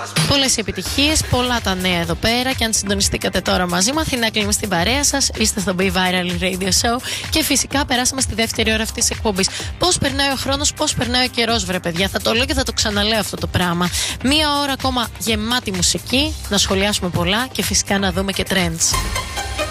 Πολλές επιτυχίες, πολλά τα νέα εδώ πέρα. Και αν συντονιστήκατε τώρα μαζί μου, Αθηνά Κλίμη στην παρέα σας. Είστε στο Be Viral Radio Show. Και φυσικά περάσαμε στη δεύτερη ώρα αυτής της εκπομπής. Πώς περνάει ο χρόνος, πώς περνάει ο καιρός, βρε παιδιά. Θα το λέω και θα το ξαναλέω αυτό το πράγμα. Μία ώρα ακόμα γεμάτη μουσική, να σχολιάσουμε πολλά και φυσικά να δούμε και trends.